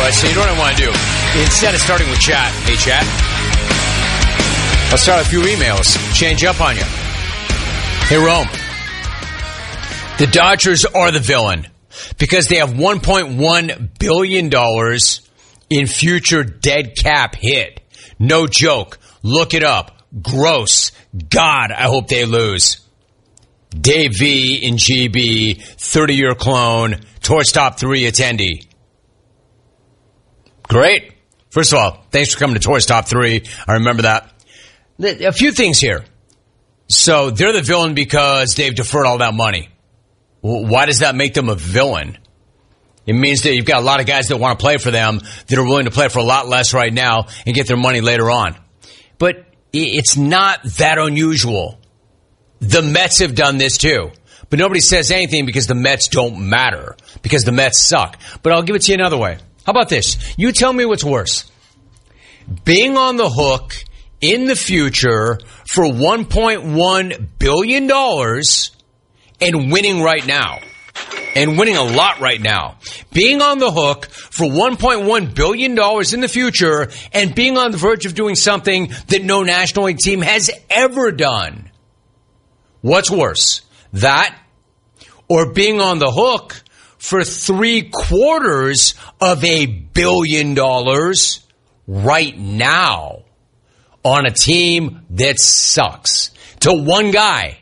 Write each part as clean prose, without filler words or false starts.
right, so you know what I want to do? Instead of starting with chat, hey, chat, I'll start with a few emails. Change up on you. Hey, Rome. The Dodgers are the villain because they have $1.1 billion in future dead cap hit. No joke. Look it up. Gross. God, I hope they lose. Dave V in GB, 30-year clone, Torch Top 3 attendee. Great. First of all, thanks for coming to Torch Top 3. I remember that. A few things here. So they're the villain because they've deferred all that money. Why does that make them a villain? It means that you've got a lot of guys that want to play for them that are willing to play for a lot less right now and get their money later on. But it's not that unusual. The Mets have done this too. But nobody says anything because the Mets don't matter, because the Mets suck. But I'll give it to you another way. How about this? You tell me what's worse. Being on the hook in the future for $1.1 billion and winning right now. And winning a lot right now. Being on the hook for $1.1 billion in the future and being on the verge of doing something that no National League team has ever done. What's worse? That or being on the hook for $750 million right now on a team that sucks to one guy?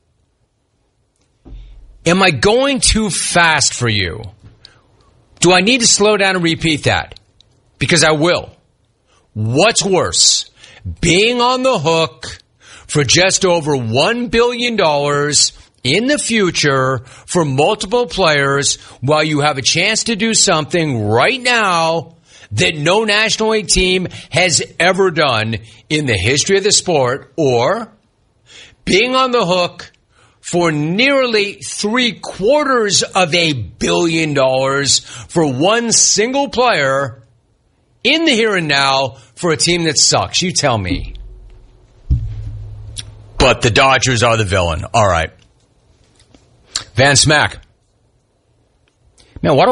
Am I going too fast for you? Do I need to slow down and repeat that? Because I will. What's worse? Being on the hook for just over $1 billion in the future for multiple players while you have a chance to do something right now that no National League team has ever done in the history of the sport, or being on the hook for nearly $750 million for one single player in the here and now for a team that sucks. You tell me. But the Dodgers are the villain. All right. Van Smack. Man, why do